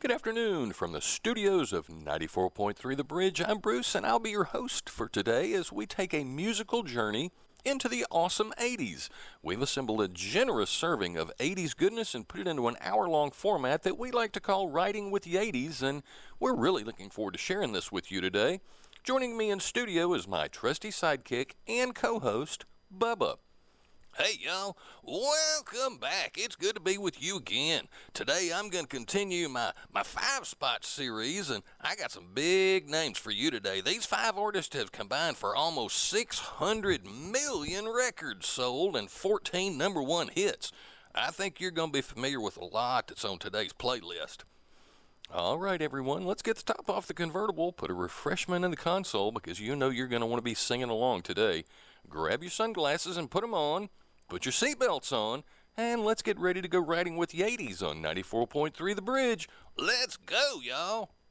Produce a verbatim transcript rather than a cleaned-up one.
Good afternoon from the studios of ninety-four point three The Bridge. I'm Bruce, and I'll be your host for today as we take a musical journey into the awesome eighties. We've assembled a generous serving of eighties goodness and put it into an hour-long format that we like to call Riding with the eighties, and we're really looking forward to sharing this with you today. Joining me in studio is my trusty sidekick and co-host, Bubba. Hey, y'all. Welcome back. It's good to be with you again. Today, I'm going to continue my, my five-spot series, and I got some big names for you today. These five artists have combined for almost six hundred million records sold and fourteen number one hits. I think you're going to be familiar with a lot that's on today's playlist. All right, everyone, let's get the top off the convertible, put a refreshment in the console because you know you're going to want to be singing along today. Grab your sunglasses and put them on. Put your seatbelts on, and let's get ready to go riding with the eighties on ninety-four point three The Bridge. Let's go, y'all.